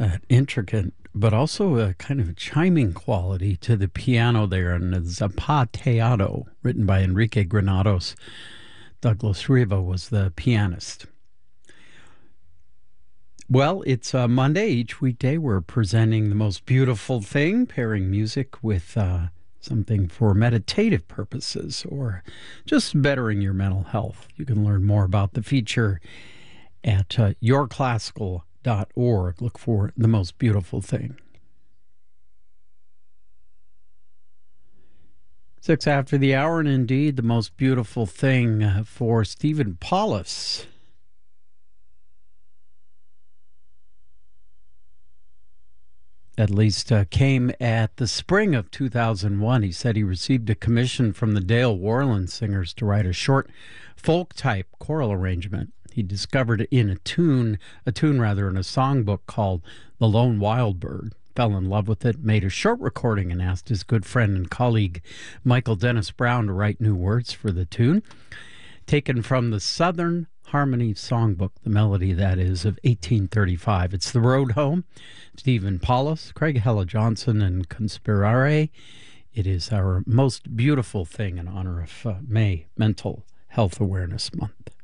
that intricate, but also a kind of chiming quality to the piano there, and Zapateado, written by Enrique Granados. Douglas Riva was the pianist. Well, it's Monday. Each weekday, we're presenting the most beautiful thing, pairing music with something for meditative purposes or just bettering your mental health. You can learn more about the feature at yourclassical.org. Look for the most beautiful thing. 6 after the hour, and indeed the most beautiful thing for Stephen Paulus. At least came at the spring of 2001. He said he received a commission from the Dale Worland Singers to write a short folk-type choral arrangement he discovered in a tune in a songbook called The Lone Wild Bird. Fell in love with it, made a short recording, and asked his good friend and colleague Michael Dennis Brown to write new words for the tune. Taken from the Southern Harmony Songbook, the melody, that is, of 1835. It's The Road Home. Stephen Paulus, Craig Hella Johnson, and Conspirare. It is our most beautiful thing in honor of May, Mental Health Awareness Month.